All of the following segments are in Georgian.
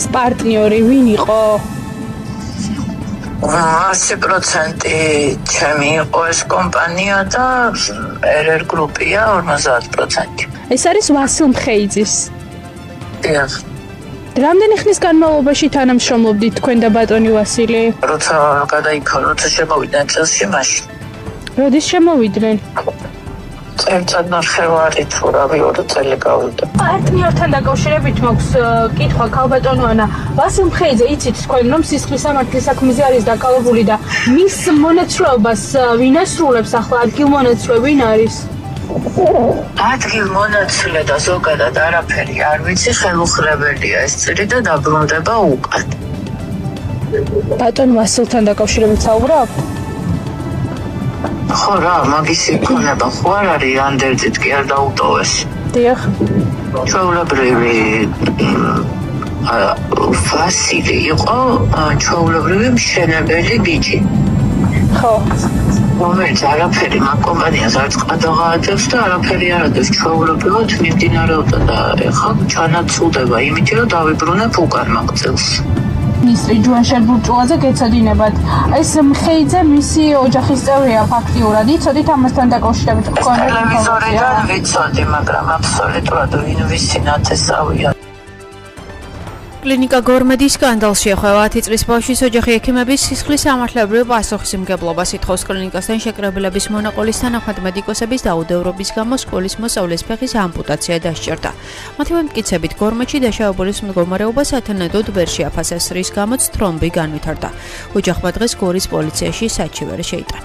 პარტნიორი ვინ იყო? 100% ჩემი იყო ეს კომპანია და RR გრუპია 50%. ეს არის ვასილ მხეიძის. დიახ. რამდენი ხნის განმავლობაში თანამშრომლობდით თქვენ და ბატონი ვასილი? როცა გადაიქცა შემოვიდნენ წელსში მაშინ. როდის შემოვიდნენ? წელწადნახევარი თუ რავი 2 წელი გავიდა. პარტნიორთან დაკავშირებით მაქვს კითხვა ქალბატონო ანა. ვასილ მხეიძე იცით თქვენ რომ სისხლის სამართლის საქმეზე არის დაკავებული და მის მონაცვლეობას ვინ ასრულებს ახლა ადგილმონაცვლე ვინ არის? ადგილმონაცვლე და ზოგადად არაფერი არ ვიცი, ხელუხლებელია ეს წირი და დაბრუნდება უკან. ბატონ ვასილთან დაკავშირებით საუბრობ? ხო რა, მაგისი ქონება ხო არ არის ანდერძით კი არ დაუტოვეს. დიახ. ჩვეულებრივი ვასილი იყო ჩვეულებრივი მშენებელი ბიჭი. ხო. რომელიც არაფერი მაგ კომპანიას არც ყადაღაადებს და არაფერი არ ადევს ჩვეულებრივად მიმდინარეობდა და ეხლა ჩანაცვლდება იმით რომ დავიბრუნებ უკან მაგ წელს. მინისტრი ჯუანშერ ბურჭულაძე გეცოდინებათ. ეს მხეიძე მისი ოჯახის წევრია ფაქტიურად. იცოდით ამასთან დაკავშირებით თქვენ? ტელევიზორიდან ვიცოდი, მაგრამ აბსოლუტურად ვინ ვიცი ნათესავია. კლინიკა გორმედი სკანდალში ეხება 10 წლის ბავშვის ოჯახი ექიმების სისხლის სამართლებრივ პასუხისმგებლობას ითხოვს. კლინიკასთან შეკრებილების მონაყოლის თანახმად მედიკოსების დაუდევრობის გამო სკოლის მოსწავლის ფეხის ამპუტაცია დასჭირდა. მათივე მტკიცებით გორმედში დაშავებულის მდგომარეობა სათანადოდ ვერ შეაფასეს, რის გამოც თრომბი განვითარდა. ოჯახმა დღეს გორის პოლიციაში საჩივარი შეიტანა.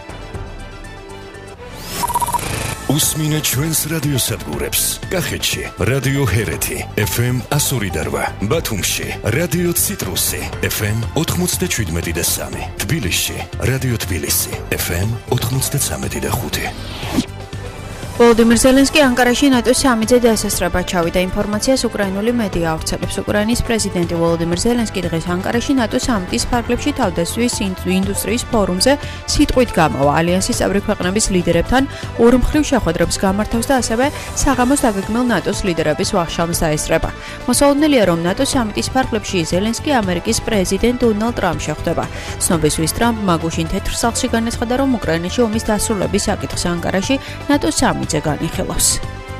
უსმინეთ ჩვენს რადიოსადგურებს. კახეთში რადიო ჰერეთი FM 102.8, ბათუმში რადიო ციტრუსი FM 97.3, თბილისში რადიო თბილისი FM 93.5. ვოლოდიმირ ზელენსკი ანკარაში ნატოს სამიტზე დასასწრებად ჩავიდა. ინფორმაციას უკრაინული მედია ავრცელებს. უკრაინის პრეზიდენტი ვოლოდიმირ ზელენსკი დღეს ანკარაში ნატოს სამიტის ფარგლებში თავდასხმის ინდუსტრიის ფორუმზე სიტყვით გამოვა. ალიანსის წევრი ქვეყნების ლიდერებთან ორმხრივ შეხვედრებს გამართავს და ასევე საღამოს დაგეგმილ ნატოს ლიდერების ვახშამს დაესწრება. მოსალოდნელია, რომ ნატოს სამიტის ფარგლებში ზელენსკი ამერიკის პრეზიდენტ დონალდ ტრამპს შეხვდება. ცნობისთვის ტრამპმა გუშინ თეთრ სახლში განაცხადა, რომ უკრაინაში ომის დასრულების საკითხს ანკარაში ნატოს სამიტზე განიხილავს.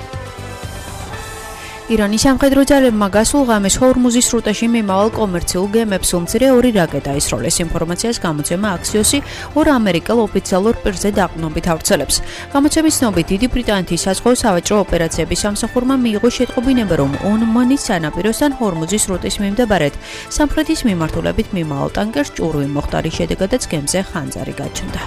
ირანის სამხედრო ძალებმა გასულ ღამეს ჰორმუზის სრუტეში მიმავალ კომერციულ გემებს უმცირე 2 რაკეტა ისროლეს. ინფორმაციას გამოცემა აქსიოსი 2 ამერიკელ ოფიციალურ პირზე დაყრდნობით ავრცელებს. გამოცემის ცნობით, დიდი ბრიტანეთის საზღვაო სავაჭრო ოპერაციების სამსახურმა მიიღო შეტყობინება, რომ ომანის სანაპიროსთან ჰორმუზის სრუტის მიმდებარედ სამხრეთის მიმართულებით მიმავალ ტანკერს ჭურვი მოხდა, რის შედეგადაც გემზე ხანძარი გაჩნდა.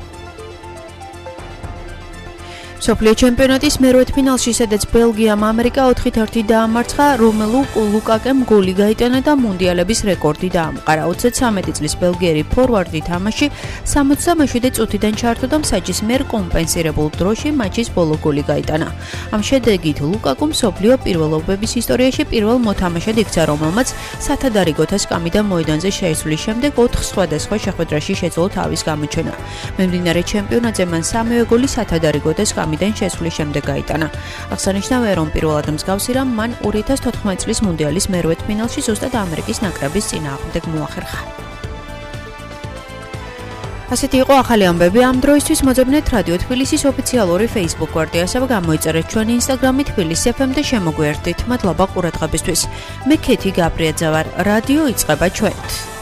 მსოფლიო ჩემპიონატის მერვედ ფინალში, სადაც ბელგიამ ამერიკა 4-1 დაამარცხა, რომელუ ლუკაკემ გოლი გაიტანა და მუნდიალების რეკორდი დაამყარა. 33 წლის ბელგიერი ფორვარდი თამაში 67 წუთიდან ჩაერთო და მსაჯის მიერ კომპენსირებულ დროში მატჩის ბოლო გოლი გაიტანა. ამ შედეგით ლუკაკუ მსოფლიო პირველობების ისტორიაში პირველ მოთამაშედ იქცა, რომელმაც სათადარიგოთა სკამიდან მოედანზე შეისვლის შემდეგ 4 სხვადასხვა შეხვედრაში შეძლო თავის გამოჩენა. მიმდინარე ჩემპიონატზე მან 3-ვე გოლი სათადარიგოთა სკამიდან შესვლის შემდეგ გაიტანა. აღსანიშნავია, რომ პირველად მსგავსი რამ მან 2014 წლის მუნდიალის მერვედ ფინალში ზუსტად ამერიკის ნაკრების წინააღმდეგ მოახერხა. ასეთი იყო ახალი ამბები ამ დროისთვის. მოძებნეთ რადიო თბილისის ოფიციალური Facebook გვერდი, ასევე გამოიწერეთ ჩვენი Instagram-ი თბილისი FM და შემოგვიერთდით. მადლობა ყურადღებისთვის. მე ქეთი გაბრიაძე ვარ. რადიო იწყება ჩვენით.